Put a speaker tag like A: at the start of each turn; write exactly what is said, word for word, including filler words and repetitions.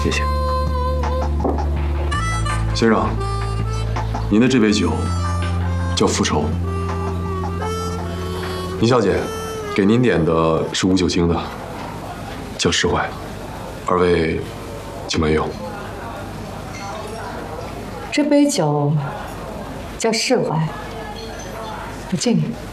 A: 谢谢。
B: 先生，您的这杯酒叫复仇。倪小姐，给您点的是无酒精的，叫释怀。二位请慢用。
C: 这杯酒叫释怀，我敬你。